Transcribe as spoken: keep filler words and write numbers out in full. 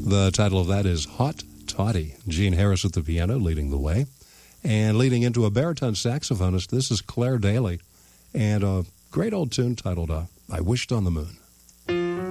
The title of that is Hot Toddy. Gene Harris at the piano leading the way. And leading into a baritone saxophonist, this is Claire Daly. And a great old tune titled uh, I Wished on the Moon.